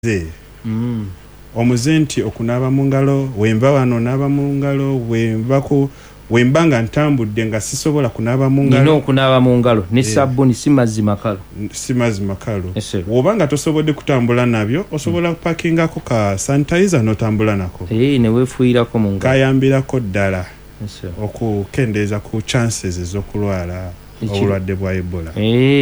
Omuze nti okunaaba mu ngalo wemba wano naaba mu ngalo wemba nga ntambudde nga sisobola kunaaba mu ngalo nino okunaaba mu ngalo ne sabuni si mazzi makalu oba nga tosobodde kutambula nabyo osobola kupakingako ka sanitizer n'otambula nako ne weefuuyirako mu ngalo kayambirako ddala okukendeeza ku chances ez'okulwala obulwadde bwa Ebola.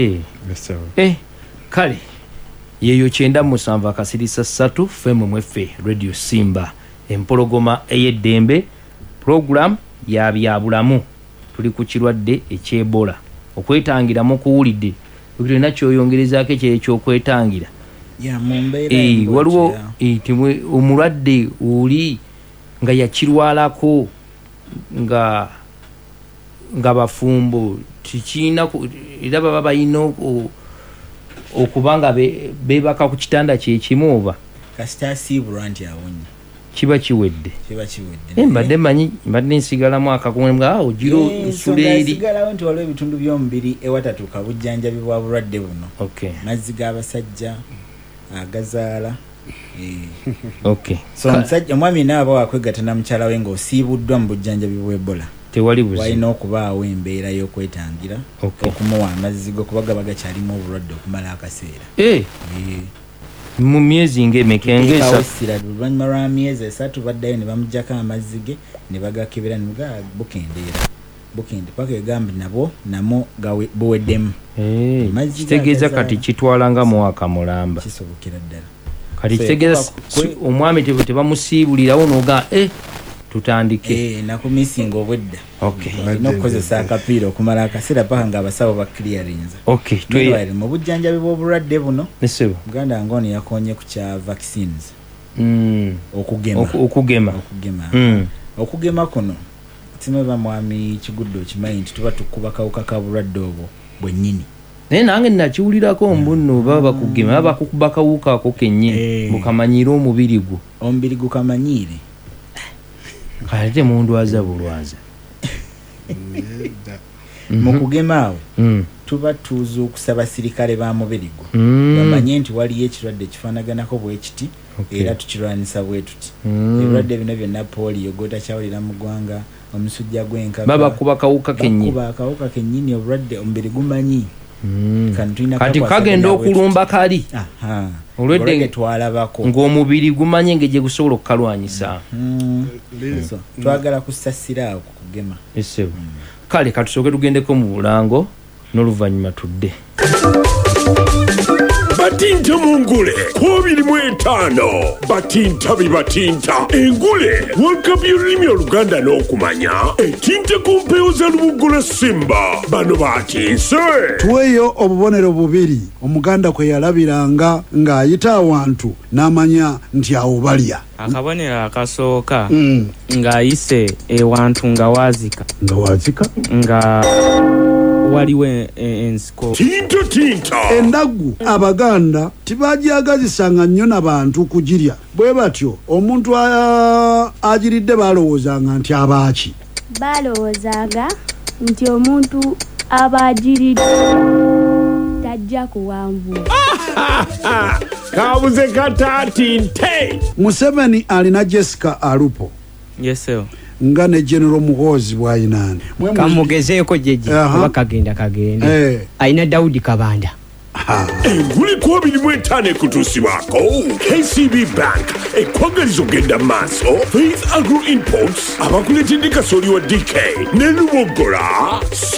Kale yeyo 97 akasirisa 3 FMMF Radio Simba empologoma ey'eddembe program ya byabulamu tuli ku kirwadde eky'Ebola okwetangira mu kuwulidde buli nakyo oyongerezaako ekyokwetangira waliwo omulwadde oli nga yakirwalako nga bafumbo tikina era baba balina okubanga bebaka ku kitanda kyekimu oba kasita asibulwa nti awonye kiba kiwedde mbadde manyi mbadde nsigalamu akakumwe nga ogiro nsuleeri nsigalawo nti waliwo ebitundu by'omubiri ewatatuuka bujjanjabi bwa bulwadde buno mazzi g'abasajja agazaala so omusajja omwami naaba wakwegatta na mukyala we ng'osiibuddwa mu bujjanjabi bw'Ebola tewali buzibu walina okubaawo embeera y'okwetangira okumuwa amazzi gokuba gaba gakyalimu obulwadde okumala akaseera mu myezi ng'emeka eng'esira oluvannyuma lwa myezi 3 baddayo ne bamuggyako amazzi ge ne bagakebera ne bukendeera paka egamba namo buweddemu kitegeeza kati kitwala nga mwaka mulamba kisobokera ddala kati kitegeeza omwami tebamusiibulirawo n'oga tutandike nakumisinga obwedda n'okukozesa akapiira okumala akaseera paka ng'abasawo ba clearinza mu bujjanjabi bw'obulwadde buno Uganda ngono yakonye ku kya vaccines okugema kuno timeba mwami kiguddo okimanyi nti tuba tukuba kawuka ka bulwadde obwo bwennyini naye nange nakiwulirako mbunno baba bakugema baba bakukuba kawuka ako kennyini bukamanyiire omubiri gukamanyiire kale mundwaza bulwaza mu kugema awo tuba tuza okusaba sirikale ba mubiri gwo bamanye nti waliyo ekirwadde kifaanaganako bwe kiti era tukirwanisa bwe tuti ebirwadde bino byonna polio gotakyawulira mu ggwanga omusujja gw'enkaka baba kuba kawuka kennyini obulwadde omubiri gumanyi kati kagenda okulumba kali olwedde twalabako ng'omubiri gumanye ng'egye gusobola okukalwanyisa twagala kusasira awo kugema kale katusooke tugendeko mu bulango n'oluvannyuma tudde Batinta mungule 25 batinta bibatinta engule World y'olulimi Oluganda n'okumanya etinta ku mpewo za Lubugula Simba bano batinse tuweyo obubonero bubiri omuganda kwe yalabiranga ng'ayita awantu n'amanya nti awo balya akabonero akasooka ng'ayise ewantu nga wazika nga waliwo ensiko tinta endagu abaganda tibajagazisanga nnyo n'abantu kugirya bwe batyo omuntu agiridde balowoozanga nti abaaki balowoozanga nti omuntu abagiridde tajja kuwanvuwa kabuze katatinte Museveni alina Jessica Alupo yeso nga ne General Muhoozi bwayinaani kamugezeeko jeje oba kagenda ayina Daudi Kabanda enguli 25 kutuusibwako KCB Bank ekwagaliza ogenda maaso Faith Agro Imports abakuletedde kasooli wa DK ne Lubogola